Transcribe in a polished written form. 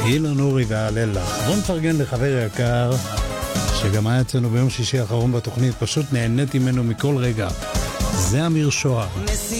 אילון אורי והלל לך. בוא נפרגן לחבר יקר שגם היה אצלנו ביום שישי האחרון בתוכנית, פשוט נהניתי ממנו מכל רגע. זה אמיר שואה.